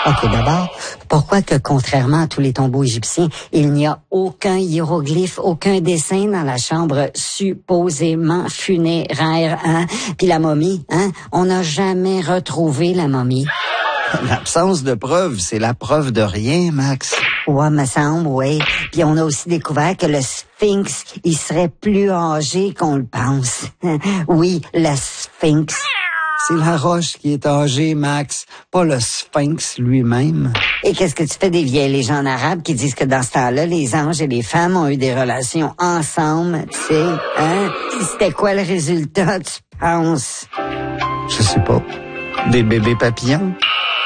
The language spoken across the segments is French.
OK, d'abord, pourquoi que, contrairement à tous les tombeaux égyptiens, il n'y a aucun hiéroglyphe, aucun dessin dans la chambre supposément funéraire, hein? Puis la momie, hein? On n'a jamais retrouvé la momie. L'absence de preuve, c'est la preuve de rien, Max. Ouais, me semble, oui. Puis on a aussi découvert que le Sphinx, il serait plus âgé qu'on le pense. Oui, le Sphinx. C'est la roche qui est âgée, Max, pas le Sphinx lui-même. Et qu'est-ce que tu fais des vieilles légendes arabes qui disent que dans ce temps-là, les anges et les femmes ont eu des relations ensemble, tu sais, hein? C'était quoi le résultat, tu penses? Je sais pas. Des bébés papillons?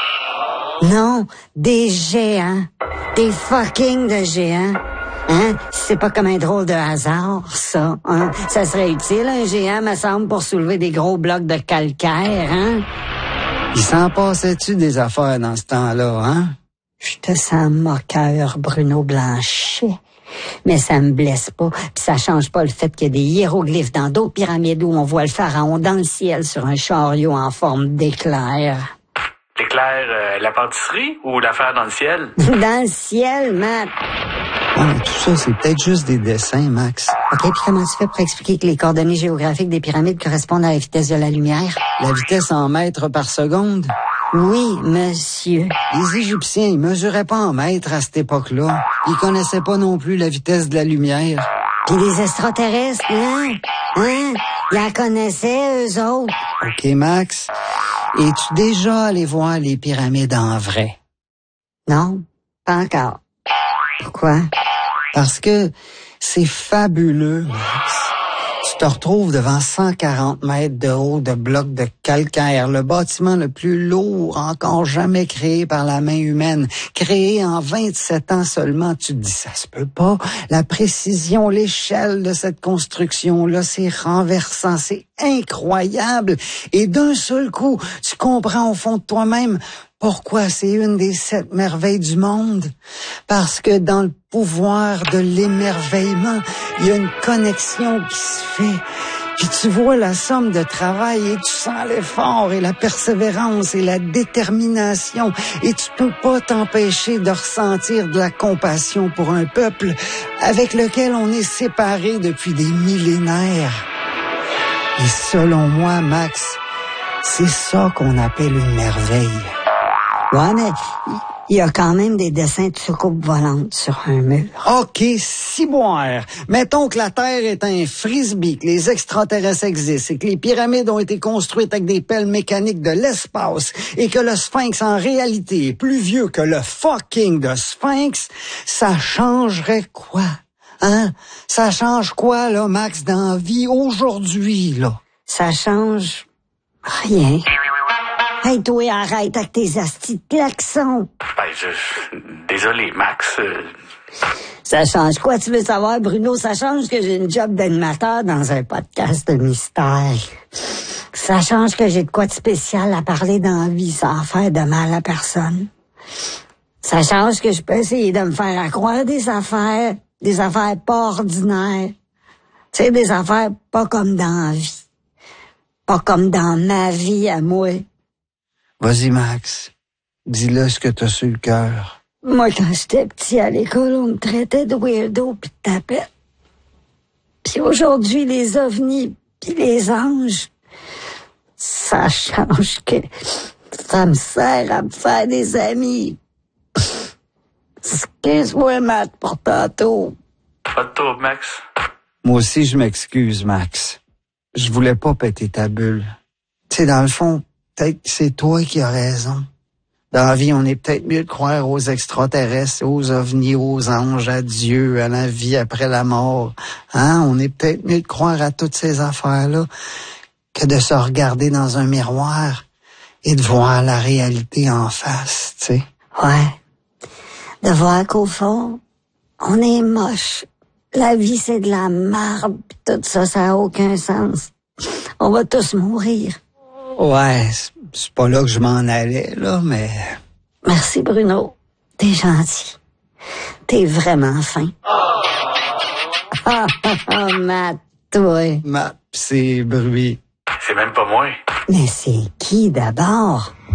Non, des géants. Des fucking de géants. Hein? C'est pas comme un drôle de hasard, ça, hein? Ça serait utile, un géant, me semble, pour soulever des gros blocs de calcaire, hein? Il s'en passait-tu des affaires dans ce temps-là, hein? Je te sens moqueur, Bruno Blanchet. Mais ça me blesse pas, puis ça change pas le fait qu'il y a des hiéroglyphes dans d'autres pyramides où on voit le pharaon dans le ciel sur un chariot en forme d'éclair. Éclair, la pâtisserie ou l'affaire dans le ciel? Dans le ciel, Matt. Ouais, mais tout ça, c'est peut-être juste des dessins, Max. OK, puis comment tu fais pour expliquer que les coordonnées géographiques des pyramides correspondent à la vitesse de la lumière? La vitesse en mètres par seconde? Oui, monsieur. Les Égyptiens, ils mesuraient pas en mètres à cette époque-là. Ils connaissaient pas non plus la vitesse de la lumière. Puis les extraterrestres, hein? Hein? Ils en connaissaient, eux autres. OK, Max. Es-tu déjà allé voir les pyramides en vrai? Non, pas encore. Pourquoi? Parce que c'est fabuleux, Max. Tu te retrouves devant 140 mètres de haut de blocs de calcaire, le bâtiment le plus lourd encore jamais créé par la main humaine, créé en 27 ans seulement. Tu te dis, ça se peut pas. La précision, l'échelle de cette construction-là, c'est renversant, c'est incroyable. Et d'un seul coup, tu comprends au fond de toi-même pourquoi c'est une des 7 merveilles du monde. Parce que dans le pouvoir de l'émerveillement, il y a une connexion qui se fait. Puis tu vois la somme de travail et tu sens l'effort et la persévérance et la détermination. Et tu peux pas t'empêcher de ressentir de la compassion pour un peuple avec lequel on est séparés depuis des millénaires. Et selon moi, Max, c'est ça qu'on appelle une merveille. Ouais, mais il y a quand même des dessins de soucoupes volantes sur un mur. OK, ciboire. Mettons que la Terre est un frisbee, que les extraterrestres existent et que les pyramides ont été construites avec des pelles mécaniques de l'espace et que le Sphinx, en réalité, est plus vieux que le fucking de Sphinx. Ça changerait quoi? Hein? Ça change quoi, là, Max, dans la vie aujourd'hui, là? Ça change rien. Hey, toi, arrête avec tes astis de klaxons. Désolé, Max. Ça change quoi, tu veux savoir, Bruno? Ça change que j'ai une job d'animateur dans un podcast de mystère. Ça change que j'ai de quoi de spécial à parler dans la vie sans faire de mal à personne. Ça change que je peux essayer de me faire accroire des affaires pas ordinaires. Tu sais, des affaires pas comme dans la vie. Pas comme dans ma vie à moi. Vas-y, Max. Dis-le ce que t'as sur le cœur. Moi, quand j'étais petit à l'école, on me traitait de weirdo pis de tapette. Puis aujourd'hui, les ovnis pis les anges, ça change que ça me sert à me faire des amis. Excuse-moi, Matt, pour tantôt. Pas de trouble, Max. Moi aussi, je m'excuse, Max. Je voulais pas péter ta bulle. Tu sais, dans le fond, peut-être que c'est toi qui as raison. Dans la vie, on est peut-être mieux de croire aux extraterrestres, aux ovnis, aux anges, à Dieu, à la vie après la mort. Hein? On est peut-être mieux de croire à toutes ces affaires-là que de se regarder dans un miroir et de voir la réalité en face, tu sais. Ouais. De voir qu'au fond, on est moche. La vie, c'est de la marde, pis tout ça, ça a aucun sens. On va tous mourir. Ouais, c'est pas là que je m'en allais, là, mais... Merci, Bruno. T'es gentil. T'es vraiment fin. Matt, toi. C'est bruit. C'est même pas moi. Mais c'est qui d'abord?